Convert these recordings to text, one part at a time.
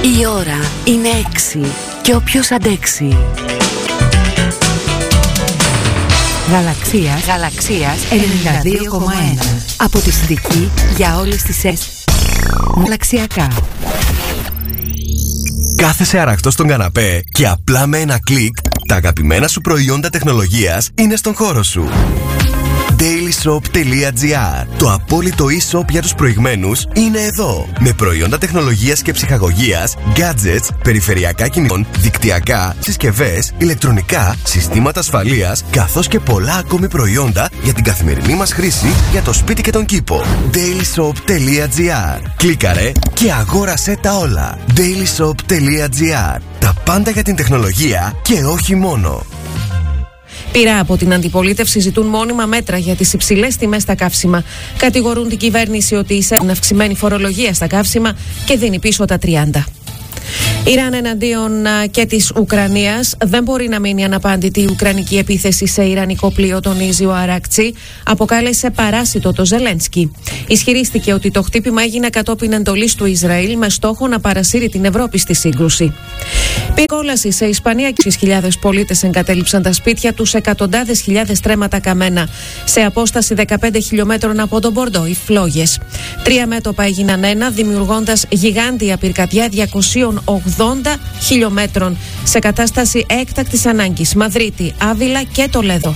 Η ώρα είναι 6 και όποιος αντέξει. Γαλαξίας 92,1. Από τη Συνδική για όλες τις Γαλαξιακά. Κάθεσαι αραχτός στον καναπέ και απλά με ένα κλικ τα αγαπημένα σου προϊόντα τεχνολογίας είναι στον χώρο σου. dailyshop.gr. Το απόλυτο e-shop για τους προηγμένους είναι εδώ. Με προϊόντα τεχνολογίας και ψυχαγωγίας, gadgets, περιφερειακά κινητών, δικτυακά, συσκευές, ηλεκτρονικά, συστήματα ασφαλείας, καθώς και πολλά ακόμη προϊόντα για την καθημερινή μας χρήση για το σπίτι και τον κήπο. dailyshop.gr. Κλίκαρε και αγόρασέ τα όλα. dailyshop.gr. Τα πάντα για την τεχνολογία και όχι μόνο. Πειρά από την αντιπολίτευση ζητούν μόνιμα μέτρα για τις υψηλές τιμές στα καύσιμα. Κατηγορούν την κυβέρνηση ότι εισέρχουν αυξημένη φορολογία στα καύσιμα και δίνει πίσω τα 30. Ιράν εναντίον και της Ουκρανίας. Δεν μπορεί να μείνει αναπάντητη η ουκρανική επίθεση σε ιρανικό πλοίο, τονίζει ο Αράκτσι. Αποκάλεσε παράσιτο το Ζελένσκι. Ισχυρίστηκε ότι το χτύπημα έγινε κατόπιν εντολής του Ισραήλ με στόχο να παρασύρει την Ευρώπη στη σύγκρουση. Κόλαση σε Ισπανία. 6.000 πολίτες εγκατέλειψαν τα σπίτια τους, εκατοντάδες χιλιάδες τρέματα καμένα. Σε απόσταση 15 χιλιόμετρων από τον Μπορντό, οι φλόγες. 3 μέτωπα έγιναν ένα, δημιουργώντας γιγάντια πυρκαγιά 280 χιλιόμετρων σε κατάσταση έκτακτης ανάγκης. Μαδρίτη, Άβυλα και Τολέδο.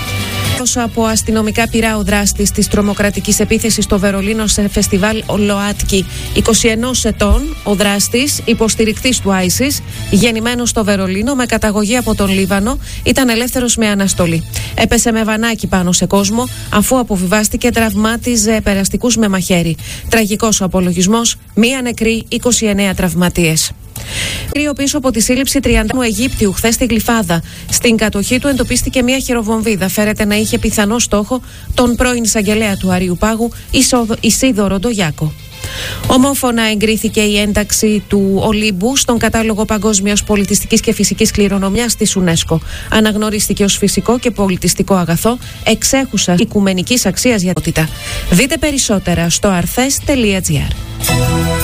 Από αστυνομικά πειρά ο δράστης της τρομοκρατικής επίθεσης στο Βερολίνο σε φεστιβάλ ΛΟΑΤΚΙ. 21 ετών, ο δράστης, υποστηρικτής του ISIS, γεννημένος στο Βερολίνο με καταγωγή από τον Λίβανο, ήταν ελεύθερος με αναστολή. Έπεσε με βανάκι πάνω σε κόσμο, αφού αποβιβάστηκε, τραυμάτιζε περαστικούς με μαχαίρι. Τραγικός ο απολογισμός, 1 νεκρή, 29 τραυματίες. Πίσω από τη σύλληψη 30ου Αιγύπτιου χθες στη Γλυφάδα. Στην κατοχή του εντοπίστηκε μια χειροβομβίδα. Φέρεται να είχε πιθανό στόχο τον πρώην εισαγγελέα του Αρείου Πάγου, Ισίδωρο Ντογιάκο. Ομόφωνα εγκρίθηκε η ένταξη του Ολύμπου στον κατάλογο παγκόσμιας πολιτιστικής και φυσικής κληρονομιάς της UNESCO. Αναγνωρίστηκε ως φυσικό και πολιτιστικό αγαθό εξέχουσα οικουμενικής αξίας για τότητα. Δείτε περισσότερα στο arthes.gr.